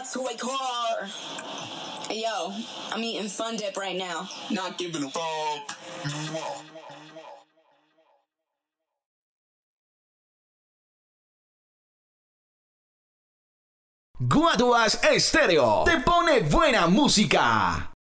toy car. Yo, I'm eating Fun Dip right now. Not giving a fuck. Guaduas Estéreo te pone buena música.